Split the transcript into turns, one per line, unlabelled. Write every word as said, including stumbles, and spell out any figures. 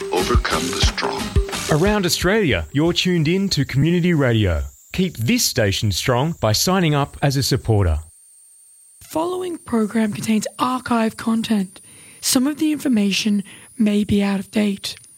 overcome the strong.
Around Australia, you're tuned in to Community Radio. Keep this station strong by signing up as a supporter.
Following program contains archive content. Some of the information may be out of date.